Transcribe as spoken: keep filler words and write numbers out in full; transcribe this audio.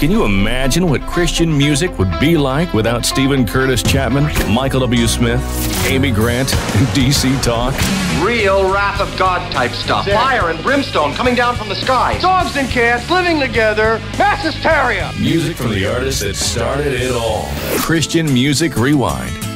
Can you imagine what Christian music would be like without Stephen Curtis Chapman, Michael W. Smith, Amy Grant, and D C Talk? Real wrath of God type stuff. Fire and brimstone coming down from the sky. Dogs and cats living together. Mass hysteria. Music from the artist that started it all. Christian Music Rewind.